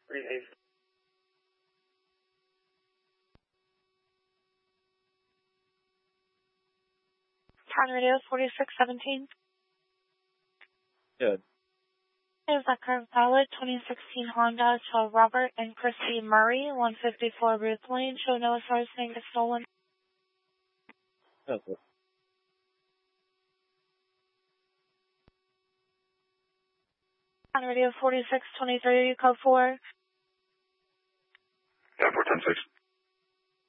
Town Radio 4617. Good. Is that car valid? 2016 Honda to Robert and Christy Murray, 154 Ruth Lane. Show no source saying it's stolen. Okay. Town Radio 4623, code 4. Yeah, 4106.